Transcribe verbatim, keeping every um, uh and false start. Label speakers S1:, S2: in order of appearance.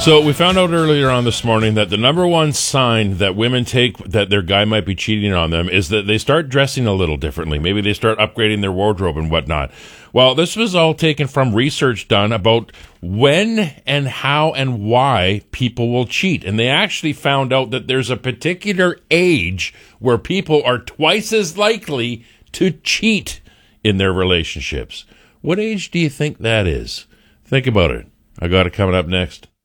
S1: So we found out earlier on this morning that the number one sign that women take that their guy might be cheating on them is that they start dressing a little differently. Maybe they start upgrading their wardrobe and whatnot. Well, this was all taken from research done about when and how and why people will cheat. And they actually found out that there's a particular age where people are twice as likely to cheat in their relationships. What age do you think that is? Think about it. I got it coming up next.